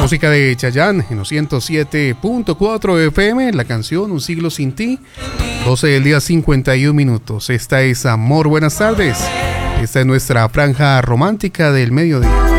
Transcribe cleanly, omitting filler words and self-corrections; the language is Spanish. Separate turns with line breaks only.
música de Chayanne en los 107.4 FM, la canción Un siglo sin ti, 12 del día 51 minutos. Esta es Amor, buenas tardes. Esta es nuestra franja romántica del mediodía.